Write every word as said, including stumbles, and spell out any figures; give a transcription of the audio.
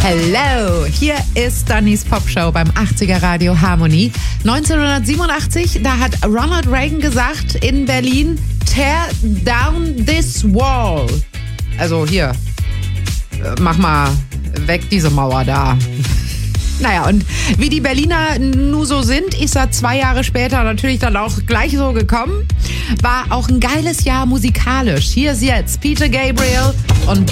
Hello, hier ist Dannys Popshow beim achtziger Radio Harmony. neunzehnhundertsiebenundachtzig, da hat Ronald Reagan gesagt in Berlin, tear down this wall. Also hier, mach mal weg diese Mauer da. Naja, und wie die Berliner nun so sind, ist er zwei Jahre später natürlich dann auch gleich so gekommen. War auch ein geiles Jahr musikalisch. Hier ist jetzt Peter Gabriel und